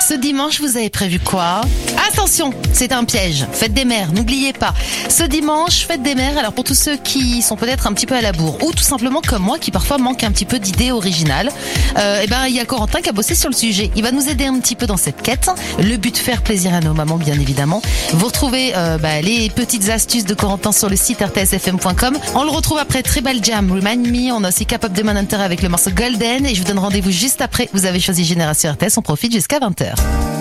Ce dimanche, vous avez prévu quoi? Attention, c'est un piège. Fête des mères, n'oubliez pas. Ce dimanche, fête des mères. Alors pour tous ceux qui sont peut-être un petit peu à la bourre ou tout simplement comme moi qui parfois manque un petit peu d'idées originales, il y a Corentin qui a bossé sur le sujet. Il va nous aider un petit peu dans cette quête. Le but, faire plaisir à nos mamans, bien évidemment. Vous retrouvez les petites astuces de Corentin sur le site rtsfm.com. On le retrouve après Tribal Jam, Remind Me. On a aussi Cap Up de Manhunter avec le morceau Golden. Et je vous donne rendez-vous juste après. Vous avez choisi Génération RTS. On profite jusqu'à 20h.